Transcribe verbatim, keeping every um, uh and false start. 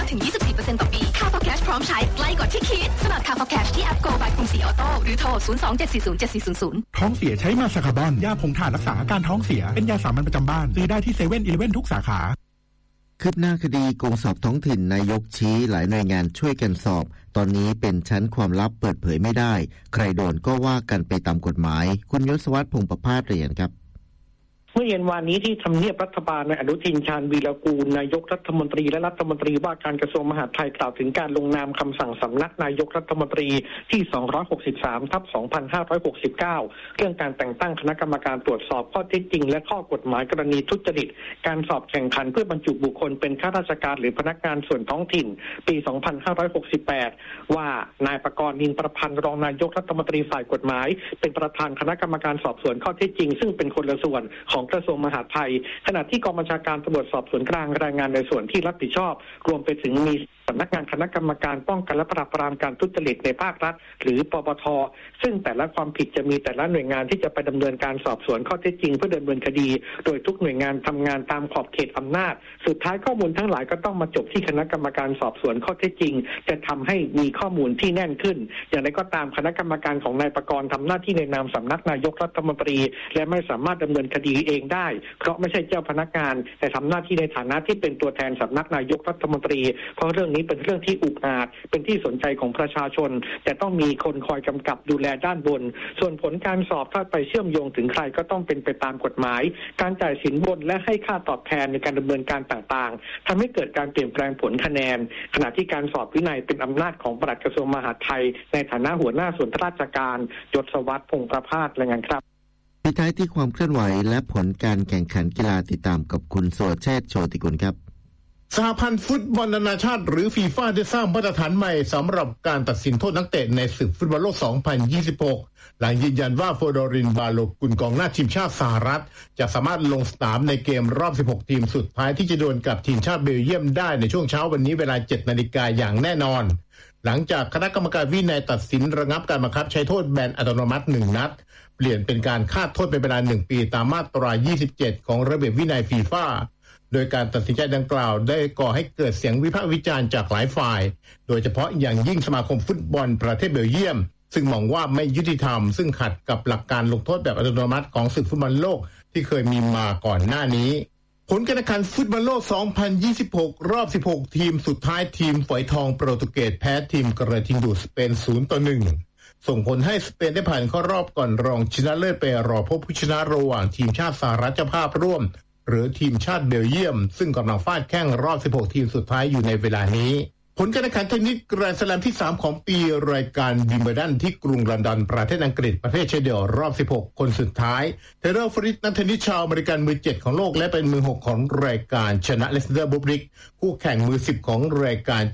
ถึง ยี่สิบสี่เปอร์เซ็นต์ ต่อปี Car for Cash พร้อมใช้ใกล้กว่าที่คิดสมัคร Car for Cash ที่แอป Go by กรุงศรีออโต้หรือโทร ศูนย์ สอง เจ็ด สี่ ศูนย์ เจ็ด สี่ ศูนย์ ศูนย์ท้องเสียใช้มาสคาบอนยาผงถ่านรักษาอาการท้องเสียเป็นยาสามัญประจำบ้านซื้อได้ที่เซเว่นอีเลฟเว่นทุกสาขาคืบหน้าคดีโกงสอบท้องถิ่นนายกชี้หลายหน่วยงานช่วยกันสอบตอนนี้เป็นชั้นความลับเปิดเผยไม่ได้ใครโดนก็ว่ากันไปตามกฎหมายคุณยศวัฒน์พงษ์ประภาสเรียนครับเมื่อเย็นวานนี้ที่ทำเนียบรัฐบาลนายอนุทินชาญวีรกูลนายกรัฐมนตรีและรัฐมนตรีว่าการกระทรวงมหาดไทยกล่าวถึงการลงนามคำสั่งสำนักนายกรัฐมนตรีที่ สองร้อยหกสิบสาม ทับ สองพันห้าร้อยหกสิบเก้า เรื่องการแต่งตั้งคณะกรรมการตรวจสอบข้อเท็จจริงและข้อกฎหมายกรณีทุจริตการสอบแข่งขันเพื่อบรรจุบุคคลเป็นข้าราชการหรือพนักงานส่วนท้องถิ่นปี สองพันห้าร้อยหกสิบแปด ว่านายประกรณ์ นินประพันธ์รองนายกรัฐมนตรีฝ่ายกฎหมายเป็นประธานคณะกรรมการสอบสวนข้อเท็จจริงซึ่งเป็นคนละส่วนของกระทรวงมหาดไทยขณะที่กองบัญชาการตำรวจสอบสวนกลางรายงานในส่วนที่รับผิดชอบรวมไปถึงมีสำนักงานคณะกรรมการป้องกันและปราบปรามการทุจริตในภาครัฐหรือปปท.ซึ่งแต่ละความผิดจะมีแต่ละหน่วยงานที่จะไปดำเนินการสอบสวนข้อเท็จจริงเพื่อดำเนินคดีโดยทุกหน่วยงานทำงานตามขอบเขตอำนาจสุดท้ายข้อมูลทั้งหลายก็ต้องมาจบที่คณะกรรมการสอบสวนข้อเท็จจริงจะทำให้มีข้อมูลที่แน่นขึ้นอย่างไรก็ตามคณะกรรมการของนายประกรณ์ทำหน้าที่ในนามสำนักนายกรัฐมนตรีและไม่สามารถดำเนินคดีเองได้เพราะไม่ใช่เจ้าพนักงานแต่ทำหน้าที่ในฐานะที่เป็นตัวแทนสำนักนายกรัฐมนตรีเพราะเรื่องนี้เป็นเรื่องที่อุกอาจเป็นที่สนใจของประชาชนแต่ต้องมีคนคอยกำกับดูแลด้านบนส่วนผลการสอบถ้าไปเชื่อมโยงถึงใครก็ต้องเป็นไปตามกฎหมายการจ่ายสินบนและให้ค่าตอบแทนในการดำเนินการต่างๆทำให้เกิดการเปลี่ยนแปลงผลคะแนนขณะที่การสอบวินัยเป็นอำนาจของปลัดกระทรวงมหาดไทยในฐานะหัวหน้าส่วนราชการยศวัฒน์พงษ์ประภาสรายงานครับปิดท้ายที่ความเคลื่อนไหวและผลการแข่งขันกีฬาติดตามกับคุณสุรเชษฐ์โชติกุลครับสหพันธ์ฟุตบอลนานาชาติหรือฟีฟ่าได้สร้างมาตรฐานใหม่สำหรับการตัดสินโทษนักเตะในศึกฟุตบอลโลก สองพันยี่สิบหก หลังยืนยันว่าโฟโดริน บาโลกุลกองหน้าทีมชาติสหรัฐจะสามารถลงสนามในเกมรอบสิบหกทีมสุดท้ายที่จะดวลกับทีมชาติเบลเยียมได้ในช่วงเช้าวันนี้เวลา เจ็ดนาฬิกา นอย่างแน่นอนหลังจากคณะกรรมการวินัยตัดสินระงับการบังคับใช้โทษแบนอัตโนมัติหนึ่งนัดเปลี่ยนเป็นการคาดโทษเป็นเวลาหนึ่งปีตามมาตรายี่สิบเจ็ดของระเบียบวินัยฟีฟ่าโดยการตัดสินใจดังกล่าวได้ก่อให้เกิดเสียงวิพากษ์วิจารณ์จากหลายฝ่ายโดยเฉพาะอย่างยิ่งสมาคมฟุตบอลประเทศเบลเยียมซึ่งมองว่าไม่ยุติธรรมซึ่งขัดกับหลักการลงโทษแบบอัตโนมัติของศึกฟุตบอลโลกที่เคยมีมาก่อนหน้านี้ผลการแข่งขันฟุตบอลโลก สองพันยี่สิบหก รอบสิบหกทีมสุดท้ายทีมฝอยทองโปรตุเกสแพ้ทีมกระทิงดูดสเปน ศูนย์ต่อหนึ่ง ส่งผลให้สเปนได้ผ่านเข้ารอบก่อนรองชนะเลิศไปรอพบผู้ชนะระหว่างทีมชาติสหรัฐเจ้าภาพร่วมหรือทีมชาติเบลเยียมซึ่งกำลังฟาดแข้งรอบสิบหกทีมสุดท้ายอยู่ในเวลานี้ผลการแข่งขันเทนนิสแกรนด์สแลมที่สามของปีรายการวิมเบิลดันที่กรุงลอนดอนประเทศอังกฤษประเภทชายเดี่ยวรอบสิบหกคนสุดท้ายเทเลอร์ฟริตนักเทนนิสชาวอเมริกันมือเจ็ดของโลกและเป็นมือหกของรายการชนะเลสเตอร์บุบริกคู่แข่งมือสิบของรายการ